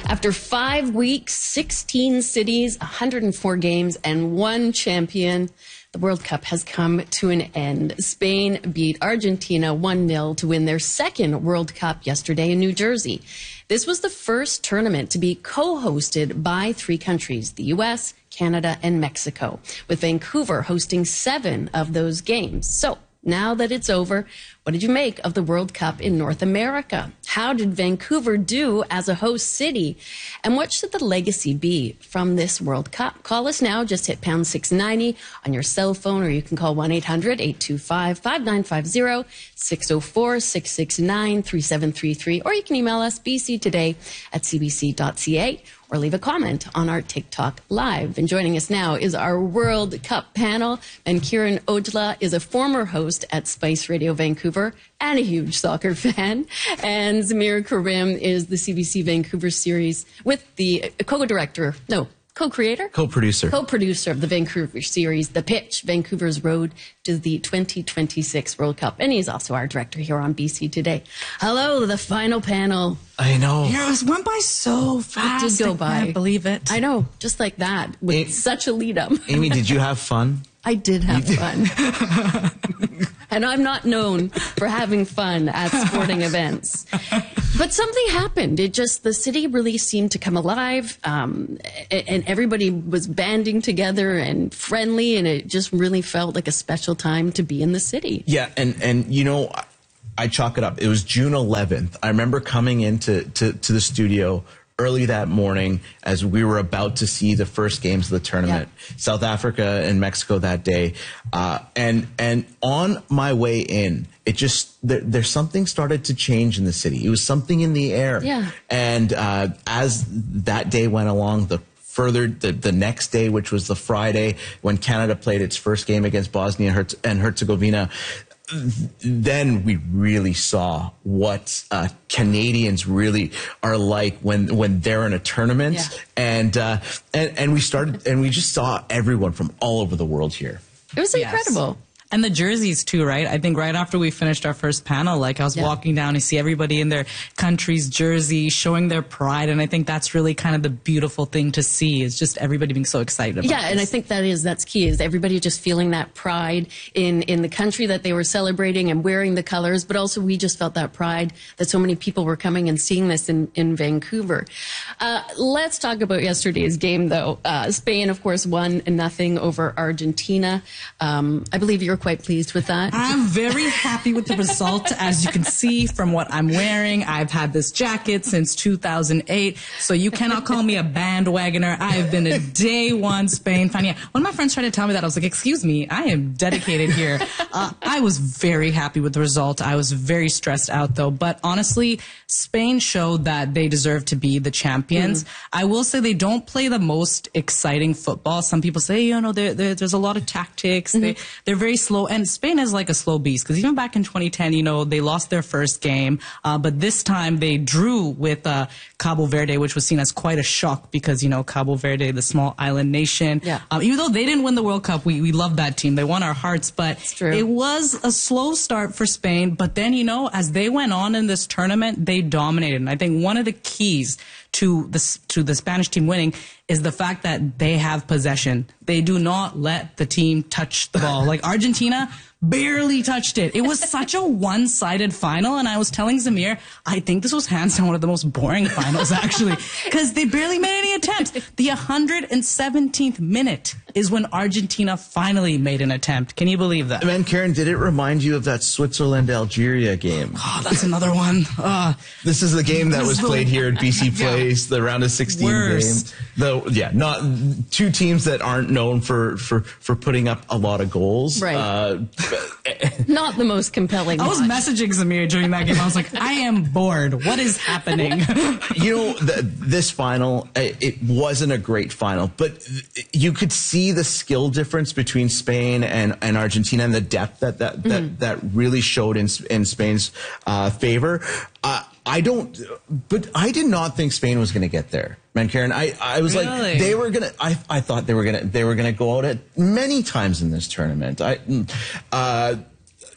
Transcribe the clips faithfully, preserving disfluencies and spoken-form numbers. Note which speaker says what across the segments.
Speaker 1: After five weeks, sixteen cities, one hundred four games, and one champion, the World Cup has come to an end. Spain beat Argentina one nil to win their second World Cup yesterday in New Jersey. This was the first tournament to be co-hosted by three countries, the U S, Canada, and Mexico, with Vancouver hosting seven of those games. So, now that it's over, what did you make of the World Cup in North America? How did Vancouver do as a host city? And what should the legacy be from this World Cup? Call us now. Just hit pound six ninety on your cell phone, or you can call one eight hundred, eight two five, five nine five zero, six oh four, six six nine, three seven three three, or you can email us b c today at c b c dot c a. or leave a comment on our TikTok Live. And joining us now is our World Cup panel. And Kieran Ojla is a former host at Spice Radio Vancouver and a huge soccer fan. And Zamir Karim is the C B C Vancouver series with the co-director, no, co-creator?
Speaker 2: Co-producer.
Speaker 1: Co-producer of the Vancouver series, The Pitch, Vancouver's Road to the twenty twenty-six World Cup. And he's also our director here on B C Today. Hello, the final panel.
Speaker 2: I know.
Speaker 3: Yeah, it went by so fast.
Speaker 1: It did go by.
Speaker 3: I can't believe it.
Speaker 1: I know, just like that, with
Speaker 2: A-
Speaker 1: such a lead-up.
Speaker 2: Amy, did you have fun?
Speaker 1: I did have fun. And I'm not known for having fun at sporting events. But something happened. It just, the city really seemed to come alive, um, and everybody was banding together and friendly, and it just really felt like a special time to be in the city.
Speaker 2: Yeah, and, and you know, I chalk it up. It was June eleventh. I remember coming into to, to the studio early that morning as we were about to see the first games of the tournament, yeah. South Africa and Mexico that day. Uh, and and on my way in, it just, there, there's something started to change in the city. It was something in the air.
Speaker 1: Yeah.
Speaker 2: And uh, as that day went along, the further the, the next day, which was the Friday, when Canada played its first game against Bosnia Herz- and Herzegovina, then we really saw what uh, Canadians really are like when when they're in a tournament, yeah. and, uh, and and we started and we just saw everyone from all over the world here.
Speaker 1: It was incredible.
Speaker 3: Yes. And the jerseys too, right? I think right after we finished our first panel, like I was yeah. walking down, you see everybody in their country's jersey showing their pride. And I think that's really kind of the beautiful thing to see, is just everybody being so excited about
Speaker 1: Yeah,
Speaker 3: this.
Speaker 1: and I think that is, that's key, is everybody just feeling that pride in, in the country that they were celebrating and wearing the colors. But also we just felt that pride that so many people were coming and seeing this in, in Vancouver. Uh, let's talk about yesterday's game, though. Uh, Spain, of course, won nothing over Argentina. Um, I believe you're quite pleased with that.
Speaker 3: I'm very happy with the result. As you can see from what I'm wearing, I've had this jacket since two thousand eight, so you cannot call me a bandwagoner. I have been a day one Spain fan. Yeah, when my friends tried to tell me that, I was like, excuse me, I am dedicated here. Uh, I was very happy with the result. I was very stressed out, though. But honestly, Spain showed that they deserve to be the champions. Mm. I will say they don't play the most exciting football. Some people say, you know, they're, they're, there's a lot of tactics. Mm-hmm. They, they're very slow. And Spain is like a slow beast, because even back in twenty ten, you know, they lost their first game. Uh, but this time they drew with uh, Cabo Verde, which was seen as quite a shock because, you know, Cabo Verde, the small island nation.
Speaker 1: Yeah.
Speaker 3: Um, even though they didn't win the World Cup, we, we love that team. They won our hearts. But
Speaker 1: true.
Speaker 3: It was a slow start for Spain. But then, you know, as they went on in this tournament, they dominated. And I think one of the keys to the, to the Spanish team winning is the fact that they have possession. They do not let the team touch the ball. Like Argentina barely touched it. It was such a one-sided final, and I was telling Zamir, I think this was hands down one of the most boring finals, actually, because they barely made any attempts. The one hundred seventeenth minute is when Argentina finally made an attempt. Can you believe that?
Speaker 2: Man, Karen, did it remind you of that Switzerland-Algeria game?
Speaker 3: Oh, that's another one. Uh,
Speaker 2: this is the game that was played here at B C Place, yeah. the round of sixteen
Speaker 3: Worse.
Speaker 2: game. Though, yeah, not two teams that aren't known for, for, for putting up a lot of goals.
Speaker 1: Right.
Speaker 2: Uh,
Speaker 1: Not the most compelling.
Speaker 3: I was
Speaker 1: watch.
Speaker 3: messaging Zamir during that game. I was like, I am bored. What is happening?
Speaker 2: You know, the, this final, it wasn't a great final, but you could see the skill difference between Spain and, and Argentina, and the depth that that, mm-hmm. that, that really showed in, in Spain's uh, favor. Uh, I don't, but I did not think Spain was going to get there, man, Karen. I, I was
Speaker 3: really?
Speaker 2: like, they were going to, I, I thought they were going to, they were going to go out at many times in this tournament. I, uh,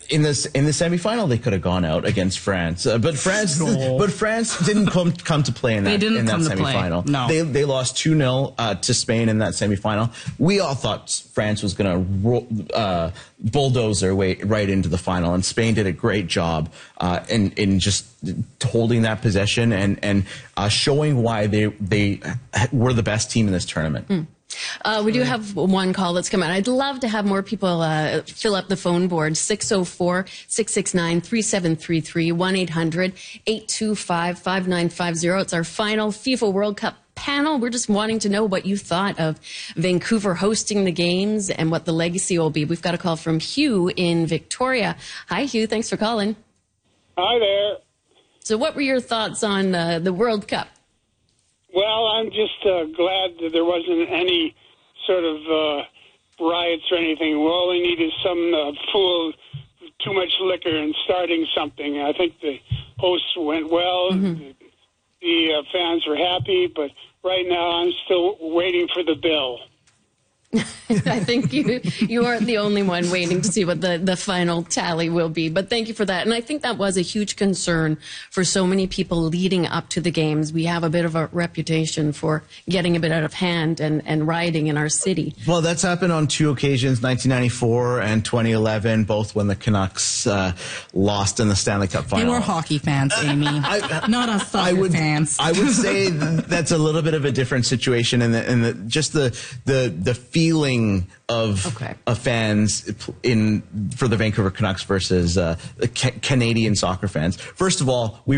Speaker 2: in this in the semifinal, they could have gone out against France, uh, but France,
Speaker 3: No.
Speaker 2: but France didn't come come to play in that
Speaker 3: They didn't
Speaker 2: in that
Speaker 3: come to play.
Speaker 2: semifinal.
Speaker 3: No.
Speaker 2: They they lost two nil uh, to Spain in that semifinal. We all thought France was going to uh, bulldoze their way right into the final, and Spain did a great job uh, in in just holding that possession and and uh, showing why they they were the best team in this tournament.
Speaker 1: Mm. Uh, we do have one call that's come out. I'd love to have more people uh, fill up the phone board. six oh four, six six nine, three seven three three, one eight hundred, eight two five, five nine five zero. It's our final FIFA World Cup panel. We're just wanting to know what you thought of Vancouver hosting the games and what the legacy will be. We've got a call from Hugh in Victoria. Hi, Hugh. Thanks for calling.
Speaker 4: Hi there.
Speaker 1: So what were your thoughts on uh, the World Cup?
Speaker 4: Well, I'm just uh, glad that there wasn't any sort of uh, riots or anything. We all we need is some uh, fool, too much liquor and starting something. I think the hosts went well. Mm-hmm. The, the uh, fans were happy, but right now I'm still waiting for the bill.
Speaker 1: I think you you aren't the only one waiting to see what the, the final tally will be. But thank you for that. And I think that was a huge concern for so many people leading up to the games. We have a bit of a reputation for getting a bit out of hand and, and rioting in our city.
Speaker 2: Well, that's happened on two occasions, nineteen ninety-four and twenty eleven, both when the Canucks uh, lost in the Stanley Cup final.
Speaker 3: They were hockey fans, Amy,
Speaker 2: I,
Speaker 3: not us soccer
Speaker 2: I would,
Speaker 3: fans.
Speaker 2: I would say that's a little bit of a different situation, and in, in the, just the the the feeling of
Speaker 1: okay.
Speaker 2: of fans in for the Vancouver Canucks versus uh, ca- Canadian soccer fans. First of all, we